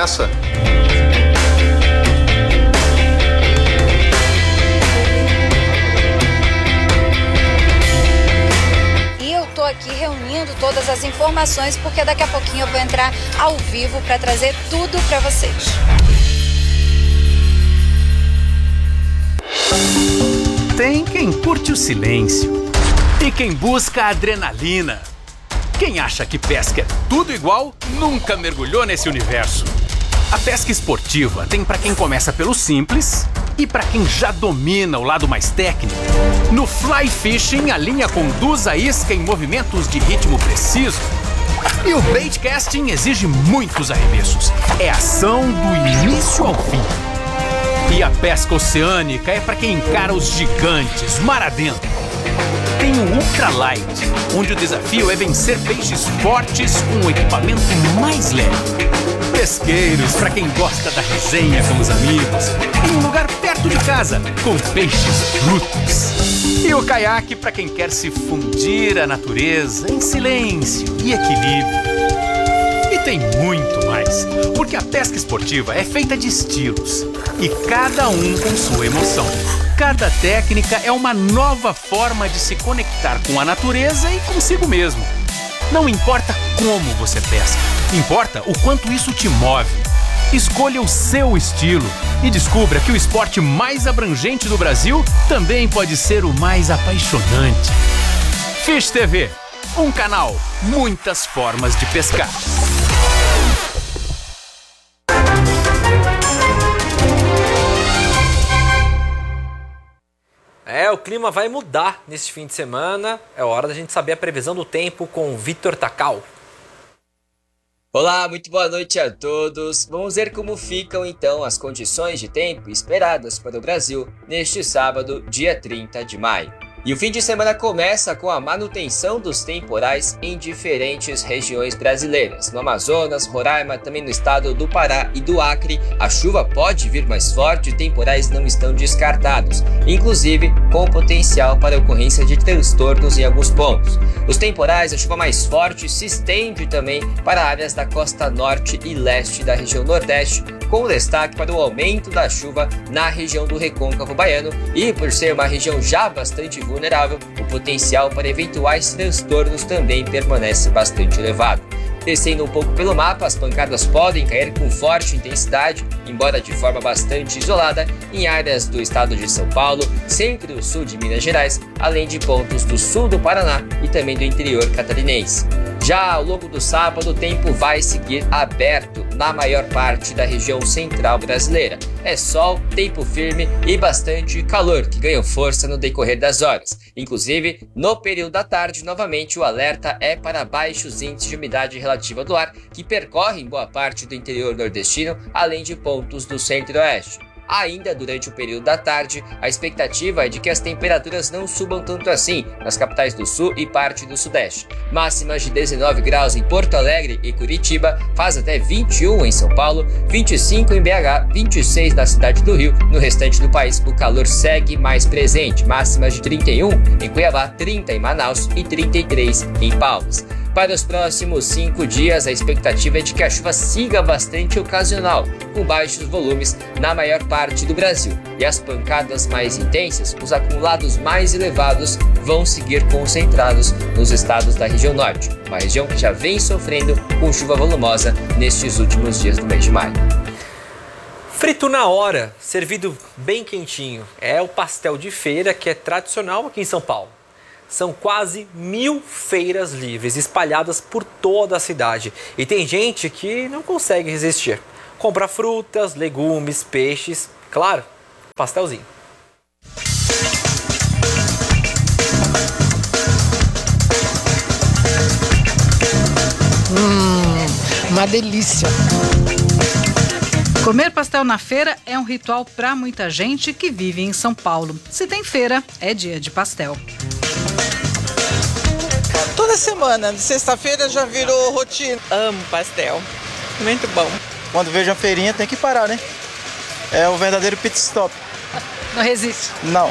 começa? Estou aqui reunindo todas as informações porque daqui a pouquinho eu vou entrar ao vivo para trazer tudo para vocês. Tem quem curte o silêncio e quem busca a adrenalina. Quem acha que pesca é tudo igual, nunca mergulhou nesse universo. A pesca esportiva tem para quem começa pelo simples e para quem já domina o lado mais técnico. No fly fishing, a linha conduz a isca em movimentos de ritmo preciso. E o bait casting exige muitos arremessos. É ação do início ao fim. E a pesca oceânica é para quem encara os gigantes, mar adentro. Tem o ultralight, onde o desafio é vencer peixes fortes com um equipamento mais leve. Pesqueiros, para quem gosta da resenha com os amigos, em um lugar perto de casa, com peixes brutos. E o caiaque para quem quer se fundir à natureza em silêncio e equilíbrio. E tem muito mais, porque a pesca esportiva é feita de estilos, e cada um com sua emoção. Cada técnica é uma nova forma de se conectar com a natureza e consigo mesmo. Não importa como você pesca, importa o quanto isso te move. Escolha o seu estilo e descubra que o esporte mais abrangente do Brasil também pode ser o mais apaixonante. Fish TV, um canal, muitas formas de pescar. O clima vai mudar neste fim de semana. É hora da gente saber a previsão do tempo com o Vitor Tacal. Olá, muito boa noite a todos. Vamos ver como ficam então as condições de tempo esperadas para o Brasil neste sábado, dia 30 de maio. E o fim de semana começa com a manutenção dos temporais em diferentes regiões brasileiras. No Amazonas, Roraima, também no estado do Pará e do Acre, a chuva pode vir mais forte e temporais não estão descartados, inclusive com potencial para a ocorrência de transtornos em alguns pontos. Os temporais, a chuva mais forte, se estende também para áreas da costa norte e leste da região nordeste, com destaque para o aumento da chuva na região do Recôncavo Baiano e, por ser uma região já bastante vulnerável, o potencial para eventuais transtornos também permanece bastante elevado. Descendo um pouco pelo mapa, as pancadas podem cair com forte intensidade, embora de forma bastante isolada, em áreas do estado de São Paulo, centro e sul de Minas Gerais, além de pontos do sul do Paraná e também do interior catarinense. Já ao longo do sábado, o tempo vai seguir aberto na maior parte da região central brasileira. É sol, tempo firme e bastante calor, que ganham força no decorrer das horas. Inclusive, no período da tarde, novamente, o alerta é para baixos índices de umidade relativa do ar, que percorrem boa parte do interior nordestino, além de pontos do centro-oeste. Ainda durante o período da tarde, a expectativa é de que as temperaturas não subam tanto assim nas capitais do sul e parte do sudeste. Máximas de 19 graus em Porto Alegre e Curitiba, faz até 21 em São Paulo, 25 em BH, 26 na cidade do Rio. No restante do país, o calor segue mais presente. Máximas de 31 em Cuiabá, 30 em Manaus e 33 em Palmas. Para os próximos 5 dias, a expectativa é de que a chuva siga bastante ocasional, com baixos volumes na maior parte do Brasil. E as pancadas mais intensas, os acumulados mais elevados, vão seguir concentrados nos estados da região norte, uma região que já vem sofrendo com chuva volumosa nestes últimos dias do mês de maio. Frito na hora, servido bem quentinho. É o pastel de feira que é tradicional aqui em São Paulo. São quase 1000 feiras livres espalhadas por toda a cidade. E tem gente que não consegue resistir. Compra frutas, legumes, peixes, claro, pastelzinho. Uma delícia. Comer pastel na feira é um ritual para muita gente que vive em São Paulo. Se tem feira, é dia de pastel. Toda semana, de sexta-feira já virou rotina. Amo pastel, muito bom. Quando vejo a feirinha tem que parar, né? É o verdadeiro pit stop. Não resiste? Não.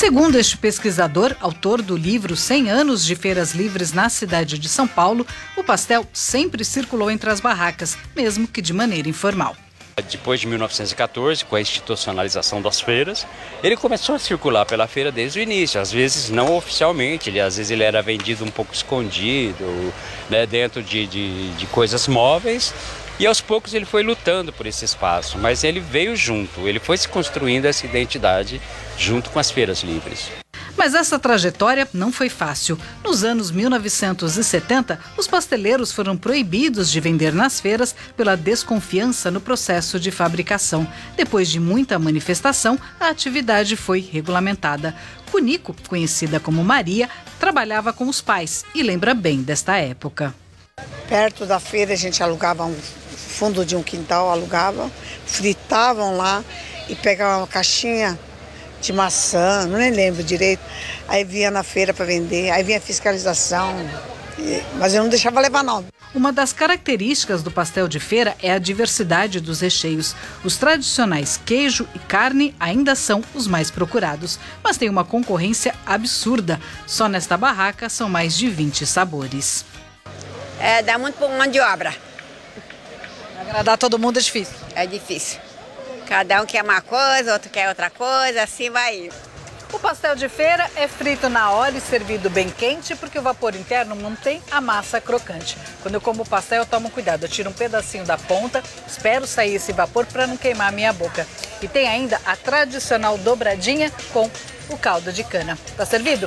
Segundo este pesquisador, autor do livro 100 anos de feiras livres na cidade de São Paulo, o pastel sempre circulou entre as barracas, mesmo que de maneira informal. Depois de 1914, com a institucionalização das feiras, ele começou a circular pela feira desde o início, às vezes não oficialmente, às vezes ele era vendido um pouco escondido, né, dentro de coisas móveis, e aos poucos ele foi lutando por esse espaço, mas ele veio junto, ele foi se construindo essa identidade junto com as feiras livres. Mas essa trajetória não foi fácil. Nos anos 1970, os pasteleiros foram proibidos de vender nas feiras pela desconfiança no processo de fabricação. Depois de muita manifestação, a atividade foi regulamentada. Cunico, conhecida como Maria, trabalhava com os pais e lembra bem desta época. Perto da feira a gente alugava um fundo de um quintal, fritavam lá e pegavam uma caixinha de maçã, não nem lembro direito. Aí vinha na feira para vender, aí vinha a fiscalização, mas eu não deixava levar não. Uma das características do pastel de feira é a diversidade dos recheios. Os tradicionais queijo e carne ainda são os mais procurados, mas tem uma concorrência absurda. Só nesta barraca são mais de 20 sabores. Dá muito mão de obra. Agradar todo mundo é difícil. É difícil. Cada um quer uma coisa, outro quer outra coisa, assim vai indo. O pastel de feira é frito na hora e servido bem quente, porque o vapor interno mantém a massa crocante. Quando eu como o pastel, eu tomo cuidado. Eu tiro um pedacinho da ponta, espero sair esse vapor para não queimar a minha boca. E tem ainda a tradicional dobradinha com o caldo de cana. Tá servido?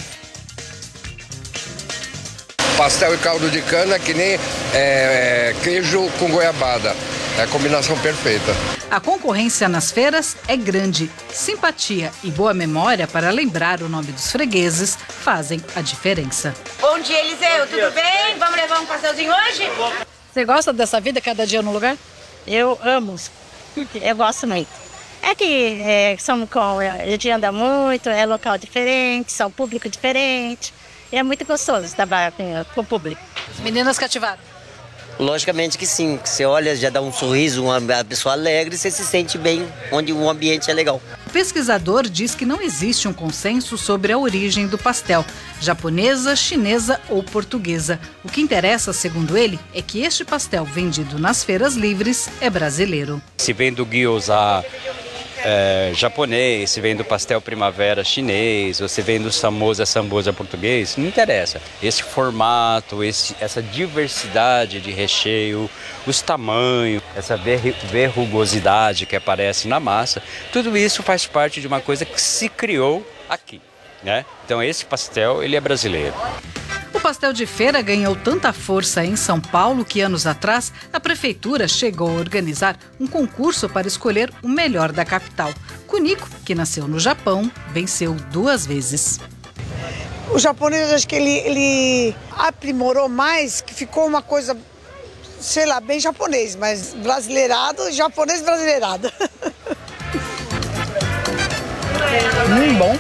Pastel e caldo de cana que nem queijo com goiabada. É a combinação perfeita. A concorrência nas feiras é grande. Simpatia e boa memória para lembrar o nome dos fregueses fazem a diferença. Bom dia, Eliseu. Tudo bem? Vamos levar um pastelzinho hoje? Você gosta dessa vida, cada dia no lugar? Eu amo. Eu gosto muito. É que a gente anda muito, é local diferente, são público diferente. E é muito gostoso trabalhar com o público. As meninas cativaram? Logicamente que sim. Você olha, já dá um sorriso, uma pessoa alegre, você se sente bem, onde o ambiente é legal. O pesquisador diz que não existe um consenso sobre a origem do pastel, japonesa, chinesa ou portuguesa. O que interessa, segundo ele, é que este pastel vendido nas feiras livres é brasileiro. Se vem do gyoza japonês, se vem do pastel primavera chinês, ou se vem do sambosa português, não interessa. Esse formato, essa diversidade de recheio, os tamanhos, essa verrugosidade que aparece na massa, tudo isso faz parte de uma coisa que se criou aqui, né? Então esse pastel, ele é brasileiro. O pastel de feira ganhou tanta força em São Paulo que anos atrás a prefeitura chegou a organizar um concurso para escolher o melhor da capital. Cunico, que nasceu no Japão, venceu 2 vezes. O japonês, acho que ele aprimorou mais, que ficou uma coisa, sei lá, bem japonês, mas brasileirado, japonês brasileirado. Bom.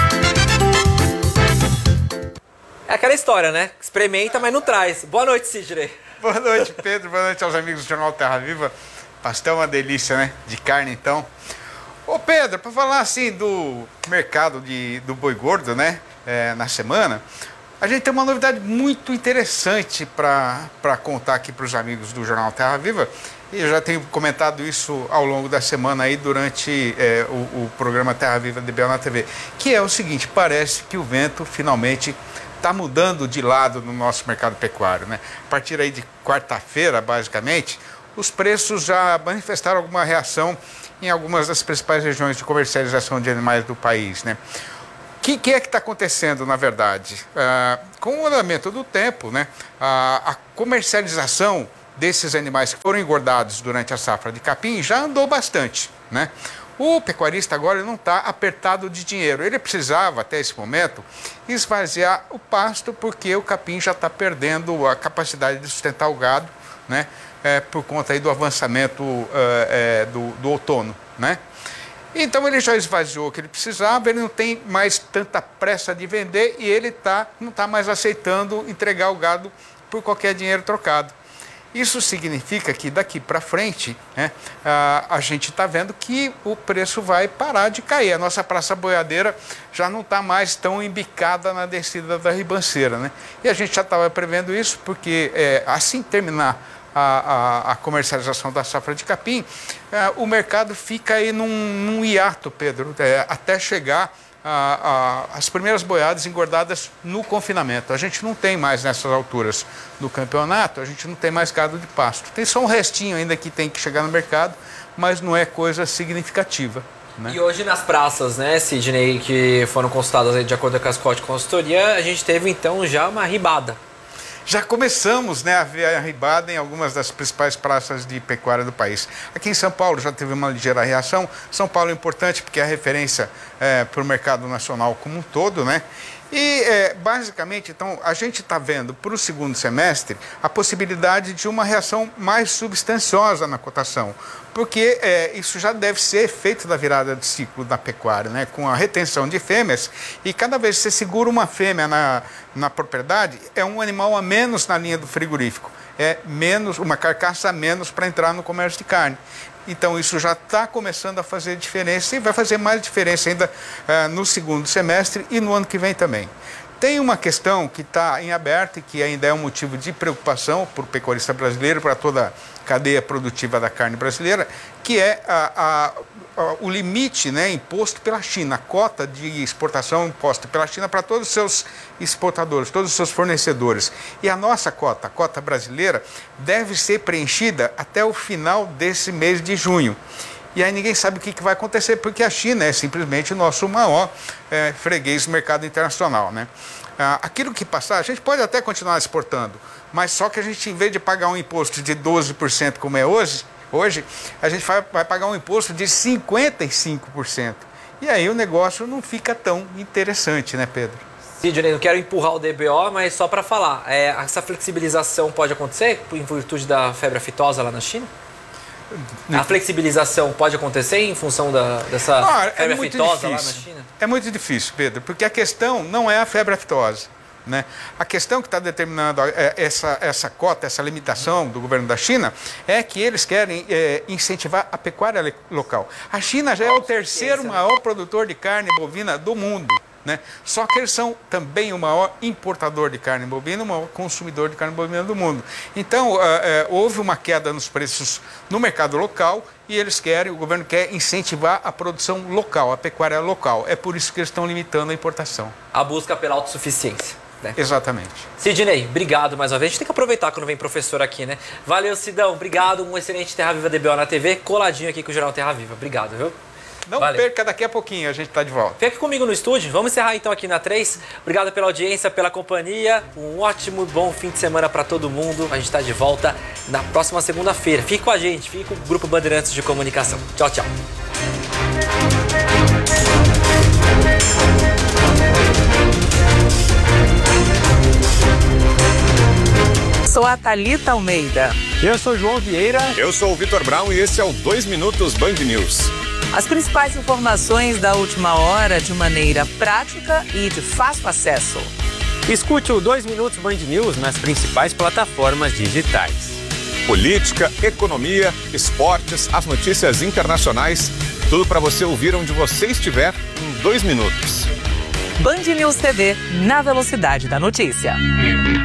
É aquela história, né? Experimenta, mas não traz. Boa noite, Sidney. Boa noite, Pedro. Boa noite aos amigos do Jornal Terra Viva. Pastel é uma delícia, né? De carne, então. Ô, Pedro, para falar assim do mercado do boi gordo, né? Na semana, a gente tem uma novidade muito interessante para contar aqui para os amigos do Jornal Terra Viva. E eu já tenho comentado isso ao longo da semana aí durante o programa Terra Viva de Bel na TV. Que é o seguinte, parece que o vento finalmente está mudando de lado no nosso mercado pecuário, né? A partir aí de quarta-feira, basicamente, os preços já manifestaram alguma reação em algumas das principais regiões de comercialização de animais do país, né? O que é que está acontecendo, na verdade? Com o andamento do tempo, né? A comercialização desses animais que foram engordados durante a safra de capim já andou bastante, né? O pecuarista agora não está apertado de dinheiro. Ele precisava, até esse momento, esvaziar o pasto, porque o capim já está perdendo a capacidade de sustentar o gado, né? Por conta aí do avançamento do outono, né? Então ele já esvaziou o que ele precisava, ele não tem mais tanta pressa de vender e ele não está mais aceitando entregar o gado por qualquer dinheiro trocado. Isso significa que daqui para frente, né, a gente está vendo que o preço vai parar de cair. A nossa praça boiadeira já não está mais tão embicada na descida da ribanceira, né? E a gente já estava prevendo isso porque assim terminar a comercialização da safra de capim, o mercado fica aí num hiato, Pedro, até chegar as primeiras boiadas engordadas no confinamento. A gente não tem mais nessas alturas do campeonato, a gente não tem mais gado de pasto. Tem só um restinho ainda que tem que chegar no mercado, mas não é coisa significativa, né? E hoje nas praças, né, Sidney, que foram consultadas de acordo com a Scott Consultoria, a gente teve então já uma ribada. Já começamos, né, a ver a ribada em algumas das principais praças de pecuária do país. Aqui em São Paulo já teve uma ligeira reação. São Paulo é importante porque é a referência para o mercado nacional como um todo, né? E, basicamente, então, a gente está vendo para o segundo semestre a possibilidade de uma reação mais substanciosa na cotação, porque isso já deve ser efeito da virada de ciclo da pecuária, né? Com a retenção de fêmeas, e cada vez que você segura uma fêmea na propriedade, é um animal a menos na linha do frigorífico, é menos, uma carcaça a menos para entrar no comércio de carne. Então, isso já está começando a fazer diferença e vai fazer mais diferença ainda no segundo semestre e no ano que vem também. Tem uma questão que está em aberto e que ainda é um motivo de preocupação para o pecuarista brasileiro, para toda a cadeia produtiva da carne brasileira, que é o limite, né, imposto pela China, a cota de exportação imposta pela China para todos os seus exportadores, todos os seus fornecedores. E a nossa cota, a cota brasileira, deve ser preenchida até o final desse mês de junho. E aí ninguém sabe o que vai acontecer, porque a China é simplesmente o nosso maior freguês do mercado internacional, né? Aquilo que passar, a gente pode até continuar exportando, mas só que a gente, em vez de pagar um imposto de 12% como é hoje, a gente vai pagar um imposto de 55%. E aí o negócio não fica tão interessante, né, Pedro? Sidney, não quero empurrar o DBO, mas só para falar, essa flexibilização pode acontecer em virtude da febre aftosa lá na China? A flexibilização pode acontecer em função dessa febre aftosa lá na China? É muito difícil, Pedro, porque a questão não é a febre aftosa, né? A questão que está determinando essa cota, essa limitação do governo da China, é que eles querem incentivar a pecuária local. A China já é o terceiro maior produtor de carne bovina do mundo, né? Só que eles são também o maior importador de carne bovina, o maior consumidor de carne bovina do mundo. Então, houve uma queda nos preços no mercado local e o governo quer incentivar a produção local, a pecuária local. É por isso que eles estão limitando a importação. A busca pela autossuficiência, né? Exatamente. Sidney, obrigado mais uma vez. A gente tem que aproveitar quando vem professor aqui, né? Valeu, Sidão. Obrigado. Um excelente Terra Viva DBO na TV, coladinho aqui com o Jornal Terra Viva. Obrigado, viu? Não perca, daqui a pouquinho a gente está de volta. Fique comigo no estúdio. Vamos encerrar então aqui na 3. Obrigado pela audiência, pela companhia. Um ótimo, bom fim de semana para todo mundo. A gente está de volta na próxima segunda-feira. Fique com a gente, fique com o Grupo Bandeirantes de Comunicação. Tchau, tchau. Sou a Thalita Almeida. Eu sou o João Vieira. Eu sou o Vitor Brown e esse é o 2 Minutos Band News. As principais informações da última hora de maneira prática e de fácil acesso. Escute o 2 Minutos Band News nas principais plataformas digitais. Política, economia, esportes, as notícias internacionais, tudo para você ouvir onde você estiver em 2 minutos. Band News TV, na velocidade da notícia.